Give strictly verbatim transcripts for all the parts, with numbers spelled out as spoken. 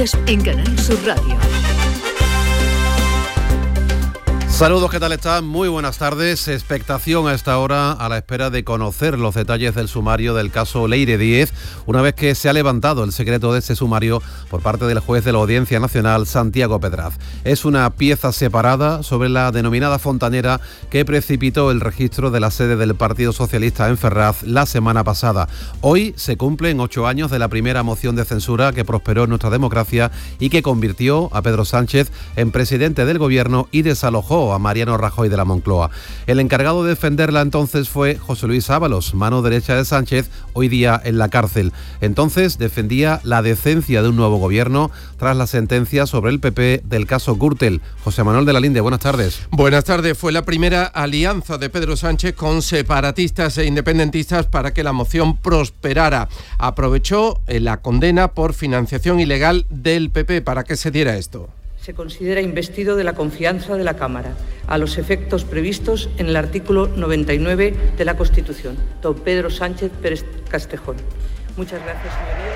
En Canal Sur Radio. Saludos, ¿qué tal están? Muy buenas tardes. Expectación a esta hora a la espera de conocer los detalles del sumario del caso Leire Díez, una vez que se ha levantado el secreto de ese sumario por parte del juez de la Audiencia Nacional, Santiago Pedraz. Es una pieza separada sobre la denominada fontanera que precipitó el registro de la sede del Partido Socialista en Ferraz la semana pasada. Hoy se cumplen ocho años de la primera moción de censura que prosperó en nuestra democracia y que convirtió a Pedro Sánchez en presidente del Gobierno y desalojó a Mariano Rajoy de la Moncloa. El encargado de defenderla entonces fue José Luis Ábalos, mano derecha de Sánchez, hoy día en la cárcel. Entonces defendía la decencia de un nuevo gobierno tras la sentencia sobre el P P del caso Gürtel. José Manuel de la Linde, buenas tardes. Buenas tardes. Fue la primera alianza de Pedro Sánchez con separatistas e independentistas para que la moción prosperara. Aprovechó la condena por financiación ilegal del P P para que se diera esto. Se considera investido de la confianza de la Cámara, a los efectos previstos en el artículo noventa y nueve de la Constitución. Don Pedro Sánchez Pérez Castejón. Muchas gracias, señorías.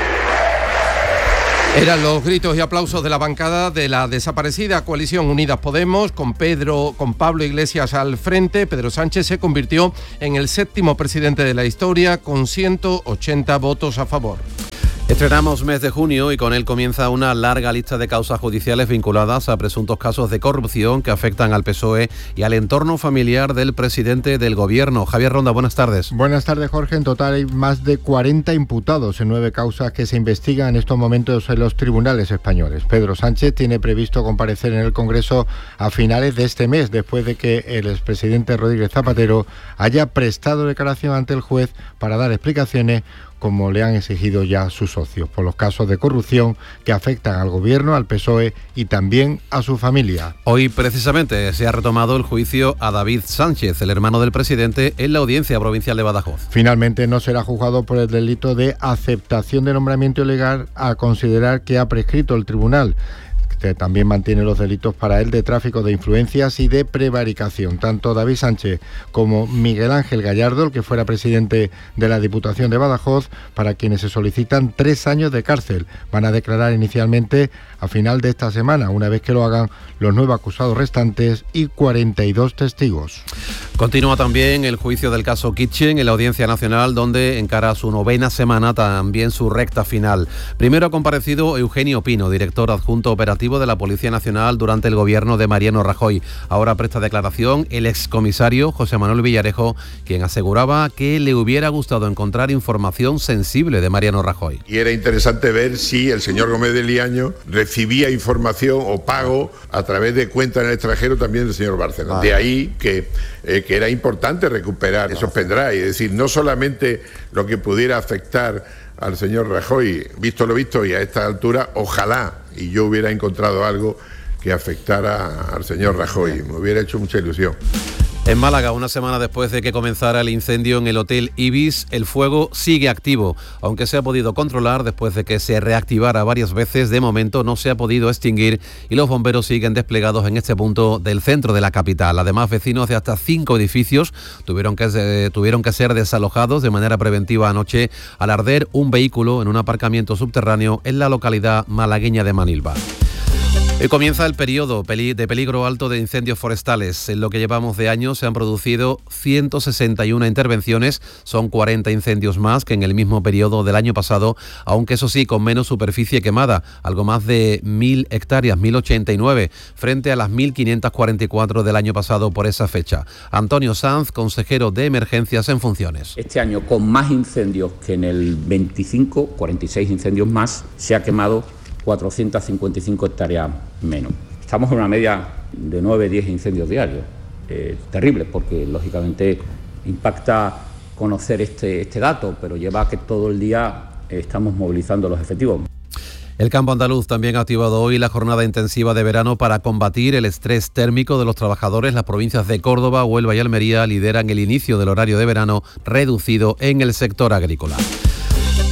Eran los gritos y aplausos de la bancada de la desaparecida coalición Unidas Podemos, con Pedro, con Pablo Iglesias al frente. Pedro Sánchez se convirtió en el séptimo presidente de la historia, con ciento ochenta votos a favor. Estrenamos mes de junio y con él comienza una larga lista de causas judiciales vinculadas a presuntos casos de corrupción que afectan al P S O E y al entorno familiar del presidente del Gobierno. Javier Ronda, buenas tardes. Buenas tardes, Jorge. En total hay más de cuarenta imputados en nueve causas que se investigan en estos momentos en los tribunales españoles. Pedro Sánchez tiene previsto comparecer en el Congreso a finales de este mes, después de que el expresidente Rodríguez Zapatero haya prestado declaración ante el juez para dar explicaciones, como le han exigido ya sus socios, por los casos de corrupción que afectan al Gobierno, al P S O E y también a su familia. Hoy precisamente se ha retomado el juicio a David Sánchez, el hermano del presidente, en la Audiencia Provincial de Badajoz. Finalmente no será juzgado por el delito de aceptación de nombramiento ilegal, a considerar que ha prescrito el tribunal. También mantiene los delitos para él de tráfico de influencias y de prevaricación. Tanto David Sánchez como Miguel Ángel Gallardo, el que fuera presidente de la Diputación de Badajoz, para quienes se solicitan tres años de cárcel, van a declarar inicialmente a final de esta semana, una vez que lo hagan los nueve acusados restantes y cuarenta y dos testigos. Continúa también el juicio del caso Kitchen en la Audiencia Nacional, donde encara su novena semana, también su recta final. Primero ha comparecido Eugenio Pino, director adjunto operativo de la Policía Nacional durante el gobierno de Mariano Rajoy. Ahora presta declaración el excomisario José Manuel Villarejo, quien aseguraba que le hubiera gustado encontrar información sensible de Mariano Rajoy. Y era interesante ver si el señor Gómez de Liaño recibía información o pago a través de cuentas en el extranjero también del señor Bárcenas. Ah. De ahí que, eh, que era importante recuperar esos pendrive, es decir, no solamente lo que pudiera afectar al señor Rajoy, visto lo visto, y a esta altura, ojalá y yo hubiera encontrado algo que afectara al señor Rajoy, me hubiera hecho mucha ilusión. En Málaga, una semana después de que comenzara el incendio en el Hotel Ibis, el fuego sigue activo. Aunque se ha podido controlar después de que se reactivara varias veces, de momento no se ha podido extinguir y los bomberos siguen desplegados en este punto del centro de la capital. Además, vecinos de hasta cinco edificios tuvieron que, eh, tuvieron que ser desalojados de manera preventiva anoche al arder un vehículo en un aparcamiento subterráneo en la localidad malagueña de Manilva. Hoy comienza el periodo de peligro alto de incendios forestales. En lo que llevamos de año se han producido ciento sesenta y una intervenciones, son cuarenta incendios más que en el mismo periodo del año pasado, aunque eso sí, con menos superficie quemada, algo más de mil hectáreas, mil ochenta y nueve, frente a las mil quinientas cuarenta y cuatro del año pasado por esa fecha. Antonio Sanz, consejero de Emergencias en funciones. Este año, con más incendios que en el veinticinco, cuarenta y seis incendios más, se ha quemado cuatrocientas cincuenta y cinco hectáreas menos. Estamos en una media de nueve a diez incendios diarios. Eh, terrible, porque lógicamente impacta conocer este, este dato, pero lleva a que todo el día eh, estamos movilizando los efectivos. El campo andaluz también ha activado hoy la jornada intensiva de verano para combatir el estrés térmico de los trabajadores. Las provincias de Córdoba, Huelva y Almería lideran el inicio del horario de verano reducido en el sector agrícola.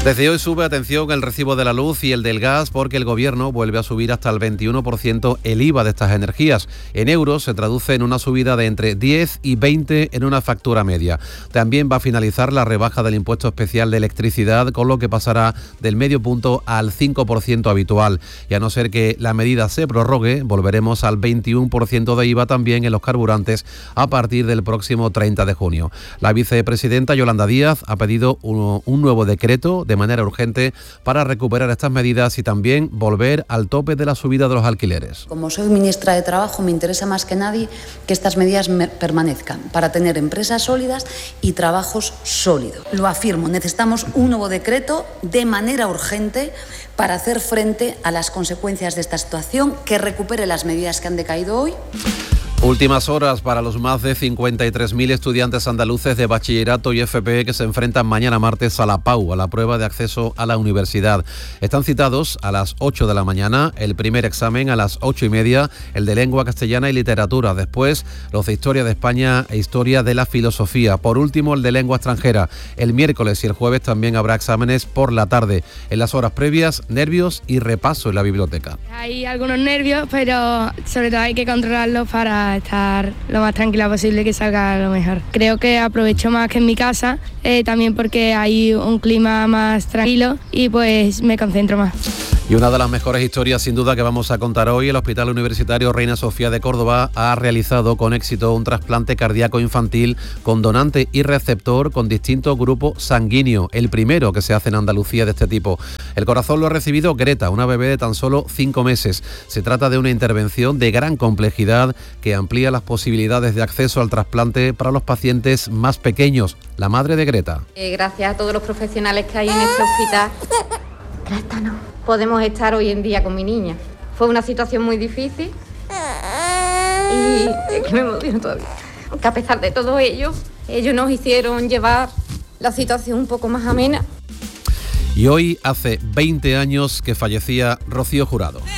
Desde hoy sube, atención, el recibo de la luz y el del gas porque el Gobierno vuelve a subir hasta el veintiuno por ciento el I V A de estas energías. En euros se traduce en una subida de entre diez y veinte en una factura media. También va a finalizar la rebaja del impuesto especial de electricidad, con lo que pasará del medio punto al cinco por ciento habitual. Y a no ser que la medida se prorrogue, volveremos al veintiuno por ciento de I V A también en los carburantes a partir del próximo treinta de junio. La vicepresidenta Yolanda Díaz ha pedido un, un nuevo decreto de manera urgente para recuperar estas medidas y también volver al tope de la subida de los alquileres. Como soy ministra de Trabajo, me interesa más que nadie que estas medidas permanezcan para tener empresas sólidas y trabajos sólidos. Lo afirmo, necesitamos un nuevo decreto de manera urgente para hacer frente a las consecuencias de esta situación, que recupere las medidas que han decaído hoy. Últimas horas para los más de cincuenta y tres mil estudiantes andaluces de bachillerato y F P que se enfrentan mañana martes a la P A U, a la prueba de acceso a la universidad. Están citados a las ocho de la mañana, el primer examen a las ocho y media, el de lengua castellana y literatura. Después, los de historia de España e historia de la filosofía. Por último, el de lengua extranjera. El miércoles y el jueves también habrá exámenes por la tarde. En las horas previas, nervios y repaso en la biblioteca. Hay algunos nervios, pero sobre todo hay que controlarlos para estar lo más tranquila posible, que salga lo mejor. Creo que aprovecho más que en mi casa, eh, también porque hay un clima más tranquilo y pues me concentro más. Y una de las mejores historias sin duda que vamos a contar hoy, el Hospital Universitario Reina Sofía de Córdoba ha realizado con éxito un trasplante cardíaco infantil con donante y receptor con distinto grupo sanguíneo, el primero que se hace en Andalucía de este tipo. El corazón lo ha recibido Greta, una bebé de tan solo cinco meses. Se trata de una intervención de gran complejidad que amplía las posibilidades de acceso al trasplante para los pacientes más pequeños. La madre de Greta. Eh, gracias a todos los profesionales que hay en este hospital, Greta no, podemos estar hoy en día con mi niña. Fue una situación muy difícil y es que me emociono todavía. Aunque a pesar de todo ello, ellos nos hicieron llevar la situación un poco más amena. Y hoy hace veinte años que fallecía Rocío Jurado.